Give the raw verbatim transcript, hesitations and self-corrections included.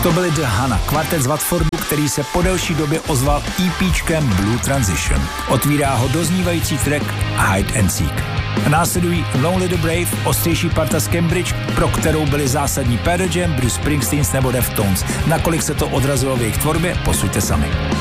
To byly The Hana, kvartet z Watfordu, který se po delší době ozval EPčkem Blue Transition. Otvírá ho doznívající track Hide and Seek. Následují Lonely the Brave, ostřejší parta z Cambridge, pro kterou byli zásadní Pearl Jam, Bruce Springsteen nebo Deftones. Nakolik se to odrazilo v jejich tvorbě, posuďte sami.